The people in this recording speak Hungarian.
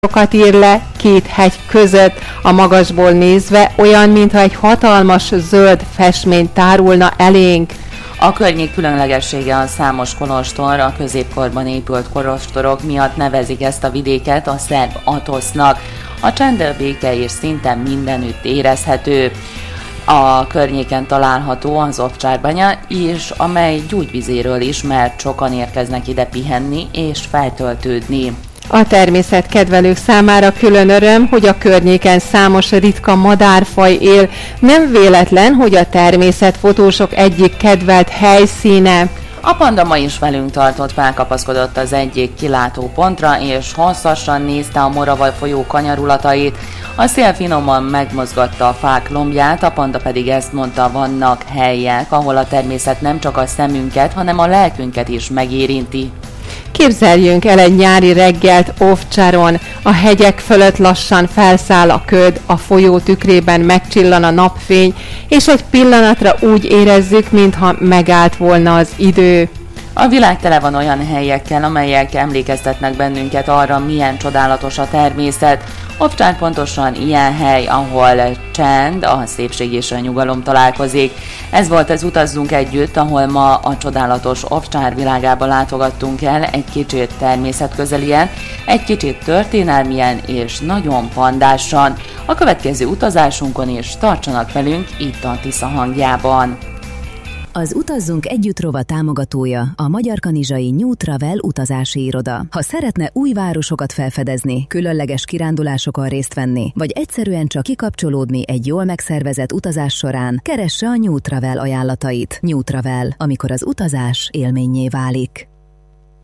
Sokat ír le két hegy között, a magasból nézve olyan, mintha egy hatalmas zöld festmény tárulna elénk. A környék különlegessége a számos kolostor, a középkorban épült kolostorok miatt nevezik ezt a vidéket a szerb Atosznak. A csend, béke és szinte mindenütt érezhető. A környéken található az Ovcsárbanya is, amely gyógyvizéről ismert, sokan érkeznek ide pihenni és feltöltődni. A természetkedvelők számára külön öröm, hogy a környéken számos ritka madárfaj él. Nem véletlen, hogy a természetfotósok egyik kedvelt helyszíne. A panda ma is velünk tartott, felkapaszkodott az egyik kilátópontra, és hosszasan nézte a Moravaj folyó kanyarulatait. A szél finoman megmozgatta a fák lombját, a panda pedig ezt mondta, vannak helyek, ahol a természet nem csak a szemünket, hanem a lelkünket is megérinti. Képzeljünk el egy nyári reggelt Ovcsáron, a hegyek fölött lassan felszáll a köd, a folyó tükrében megcsillan a napfény, és egy pillanatra úgy érezzük, mintha megállt volna az idő. A világ tele van olyan helyekkel, amelyek emlékeztetnek bennünket arra, milyen csodálatos a természet. Ovcsár pontosan ilyen hely, ahol csend, a szépség és a nyugalom találkozik. Ez volt az Utazzunk Együtt, ahol ma a csodálatos Ovcsár világába látogattunk el, egy kicsit természetközelien, egy kicsit történelmien és nagyon pandásan. A következő utazásunkon is tartsanak velünk itt a Tisza hangjában. Az Utazzunk Együtt rovat támogatója a Magyarkanizsai New Travel utazási iroda. Ha szeretne új városokat felfedezni, különleges kirándulásokon részt venni, vagy egyszerűen csak kikapcsolódni egy jól megszervezett utazás során, keresse a New Travel ajánlatait. New Travel, amikor az utazás élménnyé válik.